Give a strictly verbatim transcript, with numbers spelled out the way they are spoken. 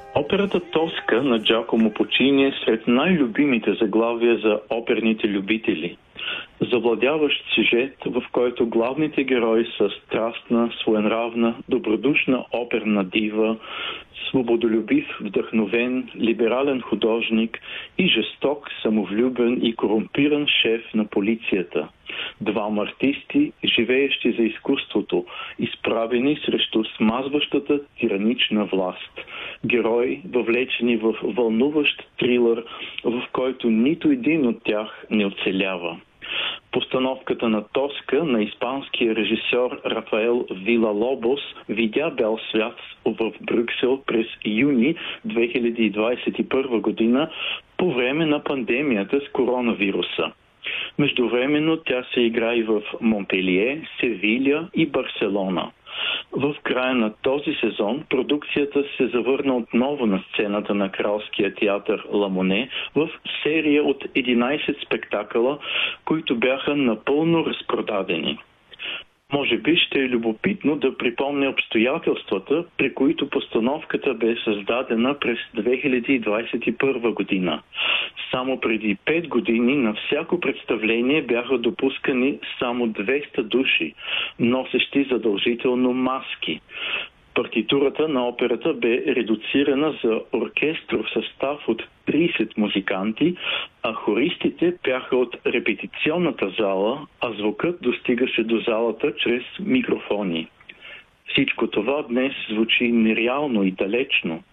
Операта Тоска на Джакомо Пучини е сред най-любимите заглавия за оперните любители. Завладяващ сюжет, в който главните герои са страстна, своенравна, добродушна оперна дива, свободолюбив, вдъхновен, либерален художник и жесток, самовлюбен и корумпиран шеф на полицията. Двама артисти, живеещи за изкуството, изправени срещу смазващата тиранична власт. Герои, въвлечени в вълнуващ трилър, в който нито един от тях не оцелява. Постановката на Тоска на испанския режисьор Рафаел Вила-Лобос видя бял свят в Брюксел през юни две хиляди двадесет и първа година по време на пандемията с коронавируса. Междувременно тя се игра и в Монпелие, Севиля и Барселона. В края на този сезон продукцията се завърна отново на сцената на Кралския театър Ла Моне в серия от единадесет спектакъла, които бяха напълно разпродадени. Може би ще е любопитно да припомня обстоятелствата, при които постановката бе създадена през две хиляди двадесет и първа година. Само преди пет години на всяко представление бяха допускани само двеста души, носещи задължително маски. Партитурата на операта бе редуцирана за оркестров състав от тридесет музиканти, а хористите бяха от репетиционната зала, а звукът достигаше до залата чрез микрофони. Всичко това днес звучи нереално и далечно,